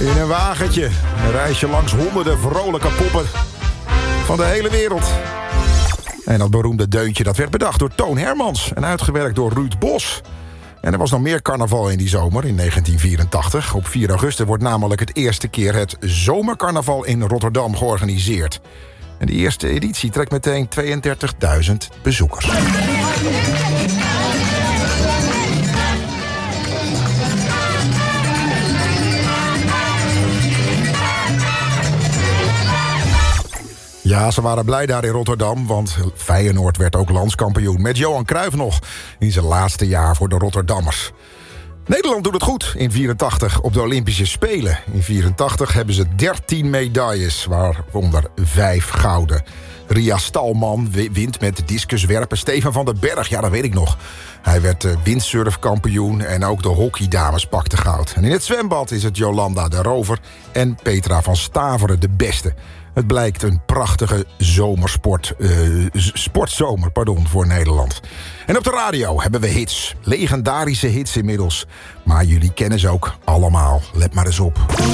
In een wagentje. Een reisje langs honderden vrolijke poppen van de hele wereld. En dat beroemde deuntje dat werd bedacht door Toon Hermans en uitgewerkt door Ruud Bos. En er was nog meer carnaval in die zomer, in 1984. Op 4 augustus wordt namelijk het eerste keer het zomercarnaval in Rotterdam georganiseerd. En de eerste editie trekt meteen 32.000 bezoekers. Ja, ze waren blij daar in Rotterdam, want Feyenoord werd ook landskampioen. Met Johan Cruijff nog in zijn laatste jaar voor de Rotterdammers. Nederland doet het goed in 84 op de Olympische Spelen. In 84 hebben ze 13 medailles, waaronder 5 gouden. Ria Stalman wint met discuswerpen. Steven van den Berg, ja, dat weet ik nog. Hij werd windsurfkampioen en ook de hockeydames pakten goud. En in het zwembad is het Jolanda de Rover en Petra van Staveren de beste. Het blijkt een prachtige sportzomer voor Nederland. En op de radio hebben we hits. Legendarische hits inmiddels. Maar jullie kennen ze ook allemaal. Let maar eens op.